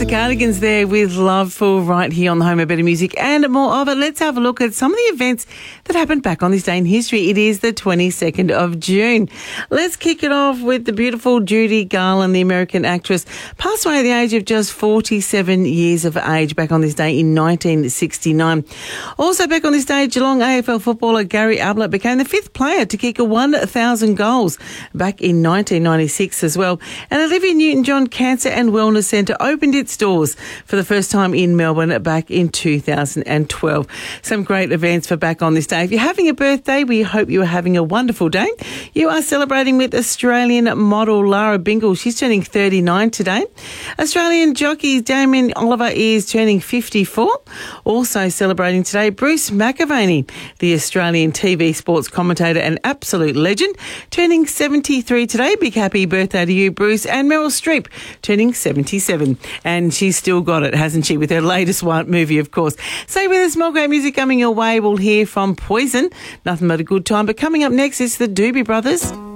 the Cardigans there with Love for right here on the Home of Better Music and more of it. Let's have a look at some of the events that happened back on this day in history. It is the 22nd of June. Let's kick it off with the beautiful Judy Garland, the American actress, passed away at the age of just 47 years of age back on this day in 1969. Also back on this day, Geelong AFL footballer Gary Ablett became the fifth player to kick 1,000 goals back in 1996 as well. And Olivia Newton-John Cancer and Wellness Centre opened its doors for the first time in Melbourne back in 2012. Some great events for back on this day. If you're having a birthday, we hope you are having a wonderful day. You are celebrating with Australian model Lara Bingle. She's turning 39 today. Australian jockey Damien Oliver is turning 54. Also celebrating today, Bruce McAvaney, the Australian TV sports commentator and absolute legend, turning 73 today. Big happy birthday to you, Bruce. And Meryl Streep turning 77. And she's still got it, hasn't she, with her latest movie, of course. Stay with us, more great music coming your way. We'll hear from Poison. Nothing but a good time. But coming up next is the Doobie Brothers.